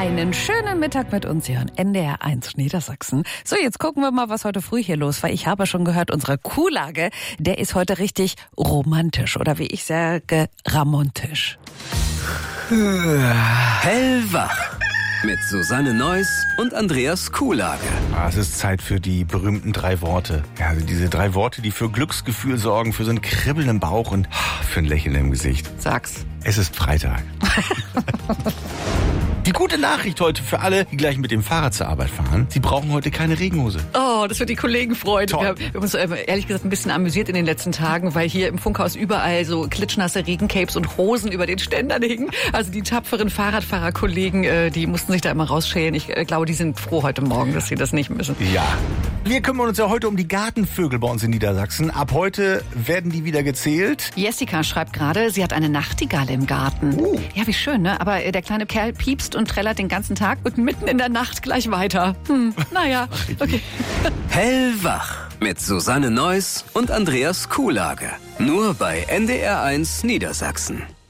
Einen schönen Mittag mit uns hier in NDR 1 Niedersachsen. So, jetzt gucken wir mal, was heute früh hier los war. Ich habe schon gehört, unsere Kuhlage, der ist heute richtig romantisch oder wie ich sage, ramontisch. Hellwach mit Susanne Neuss und Andreas Kuhlage. Es ist Zeit für die berühmten 3 Worte. Ja, also diese 3 Worte, die für Glücksgefühl sorgen, für so ein Kribbeln im Bauch und für ein Lächeln im Gesicht. Sag's. Es ist Freitag. Die gute Nachricht heute für alle, die gleich mit dem Fahrrad zur Arbeit fahren: Sie brauchen heute keine Regenhose. Oh, das wird die Kollegen freuen. Toll. Wir haben uns ehrlich gesagt ein bisschen amüsiert in den letzten Tagen, weil hier im Funkhaus überall so klitschnasse Regencapes und Hosen über den Ständern hingen. Also die tapferen Fahrradfahrerkollegen, die mussten sich da immer rausschälen. Ich glaube, die sind froh heute Morgen, dass sie das nicht müssen. Ja. Wir kümmern uns ja heute um die Gartenvögel bei uns in Niedersachsen. Ab heute werden die wieder gezählt. Jessica schreibt gerade, sie hat eine Nachtigall im Garten. Ja, wie schön, ne? Aber der kleine Kerl piepst und trällert den ganzen Tag und mitten in der Nacht gleich weiter. Naja, okay. Hellwach mit Susanne Neuss und Andreas Kuhlage. Nur bei NDR 1 Niedersachsen.